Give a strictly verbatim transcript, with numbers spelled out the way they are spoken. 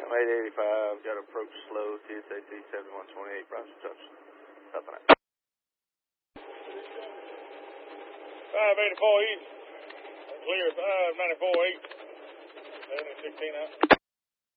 eight eighty-five, got approach slow, T S A T seventy-one twenty-eight, Brownsville touch. Nothing out. five eighty-four east, clear, five ninety-four east, seventy sixteen out.